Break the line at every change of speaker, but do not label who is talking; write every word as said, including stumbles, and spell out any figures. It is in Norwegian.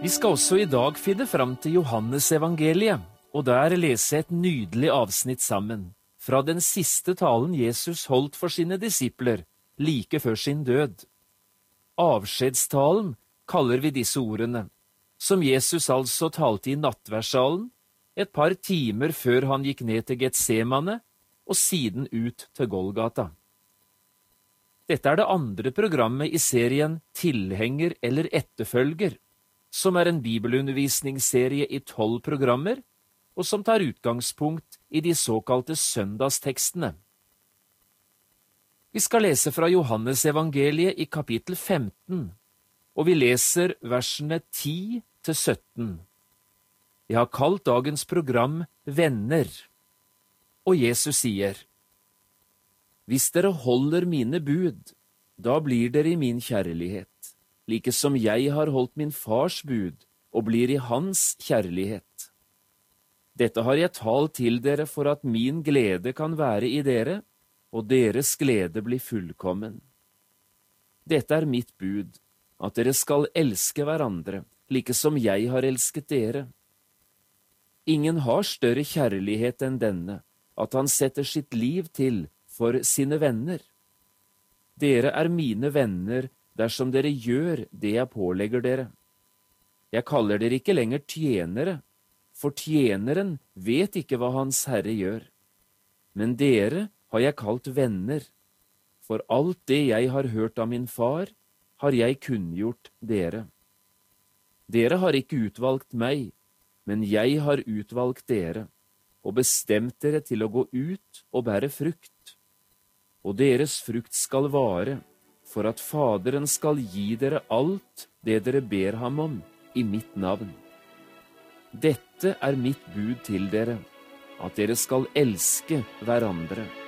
Vi skal også i dag finne fram til Johannes evangeliet, og der lese et nydelig avsnitt sammen, fra den siste talen Jesus holdt for sine disipler, like før sin død. Avskjedstalen kaller vi disse ordene, som Jesus altså talte i nattværsalen, et par timer før han gikk ned til Getsemane, og siden ut til Golgata. Dette er det andre programmet i serien Tilhenger eller etterfølger, som er en bibelundervisningsserie i tolv programmer, og som tar utgangspunkt i de såkalte søndagstekstene. Vi skal lese fra Johannes evangeliet i kapittel femten, og vi leser versene ti til sytten. Jeg har kalt dagens program Venner, og Jesus sier, «Hvis dere holder mine bud, da blir dere i min kjærlighet, like som jeg har holdt min fars bud og blir i hans kjærlighet. Dette har jeg talt til dere for at min glede kan være i dere, og deres glede blir fullkommen. Dette er mitt bud, at dere skal elske hverandre, like som jeg har elsket dere. Ingen har større kjærlighet enn denne, at han setter sitt liv til for sine venner. Dere er mine venner dersom dere gjør det jeg pålegger dere. Jeg kaller dere ikke lenger tjenere, for tjeneren vet ikke hva hans herre gjør. Men dere har jeg kalt venner, for alt det jeg har hørt av min far, har jeg kunngjort dere. Dere har ikke utvalgt meg, men jeg har utvalgt dere, og bestemt dere til å gå ut og bære frukt. Og deres frukt skal vare, for at Faderen skal gi dere alt det dere ber ham om i mitt navn. Dette er mitt bud til dere, at dere skal elske hverandre.